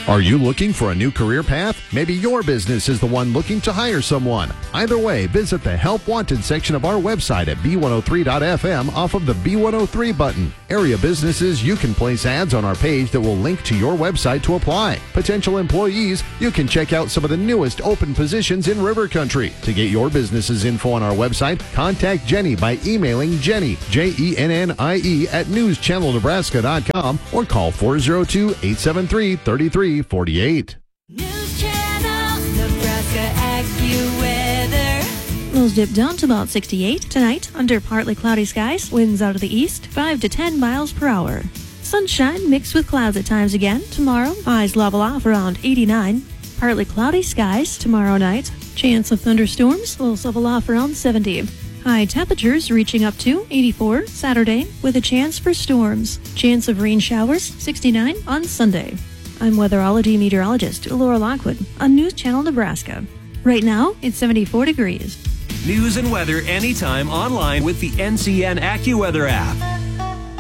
Are you looking for a new career path? Maybe your business is the one looking to hire someone. Either way, visit the Help Wanted section of our website at b103.fm off of the B103 button. Area businesses, you can place ads on our page that will link to your website to apply. Potential employees, you can check out some of the newest open positions in River Country. To get your business's info on our website, contact Jenny by emailing Jenny, Jennie, at newschannelnebraska.com or call 402-873-3348. News Channel Nebraska AccuWeather. Lows dip down to about 68 tonight under partly cloudy skies. Winds out of the east 5 to 10 miles per hour. Sunshine mixed with clouds at times again tomorrow. Highs level off around 89. Partly cloudy skies tomorrow night. Chance of thunderstorms. Lows level off around 70. High temperatures reaching up to 84 Saturday with a chance for storms. Chance of rain showers 69 on Sunday. I'm weatherology meteorologist Laura Lockwood on News Channel Nebraska. Right now, it's 74 degrees. News and weather anytime online with the NCN AccuWeather app.